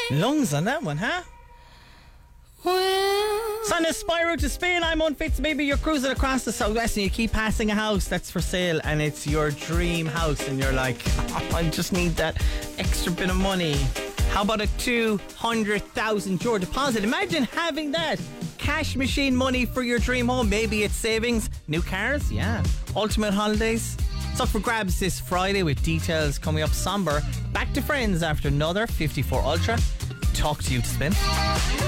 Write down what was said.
Lungs on that one, huh? It's on a Spyro to Spain. I'm unfit. Maybe you're cruising across the southwest and you keep passing a house that's for sale and it's your dream house and you're like, I just need that extra bit of money. How about a €200,000 deposit? Imagine having that cash machine money for your dream home. Maybe it's savings, new cars, yeah. Ultimate holidays. It's up for grabs this Friday with details coming up somber. Back to Friends after another 54 Ultra. Talk to you to spin.